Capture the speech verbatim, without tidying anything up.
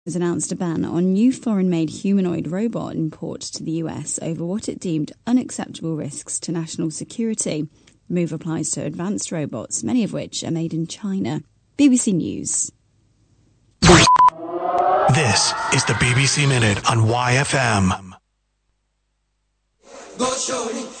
has announced a ban on new foreign-made humanoid robot imports to the U S over what it deemed unacceptable risks to national security. The move applies to advanced robots, many of which are made in China. B B C News. This is the B B C Minute on Y F M. Go shorty,